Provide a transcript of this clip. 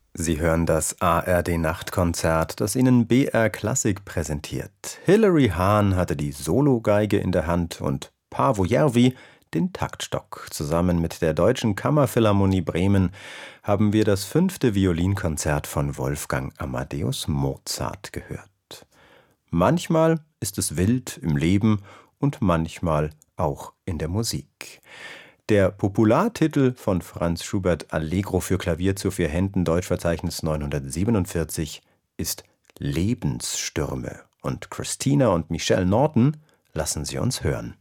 Sie hören das ARD-Nachtkonzert, das Ihnen BR Klassik präsentiert. Hilary Hahn hatte die Sologeige in der Hand und Paavo Järvi den Taktstock. Zusammen mit der Deutschen Kammerphilharmonie Bremen haben wir das 5. Violinkonzert von Wolfgang Amadeus Mozart gehört. Manchmal ist es wild im Leben und manchmal auch in der Musik. Der Populartitel von Franz Schubert Allegro für Klavier zu 4 Händen, Deutschverzeichnis 947, ist Lebensstürme. Und Christina und Michelle Norton lassen sie uns hören.